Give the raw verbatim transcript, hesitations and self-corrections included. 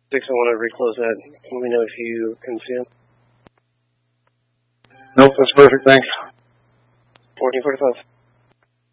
Six, I want to reclose that. Let me know if you can see him. Nope, that's perfect, thanks. fourteen forty-five.